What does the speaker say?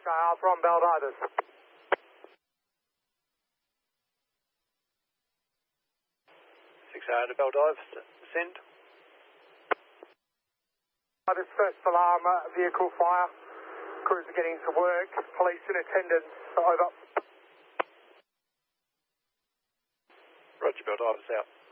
from Baldivis. 6 to Baldivis, send. This first alarm, vehicle fire. Crews are getting to work. Police in attendance. Over. Roger, Baldivis out.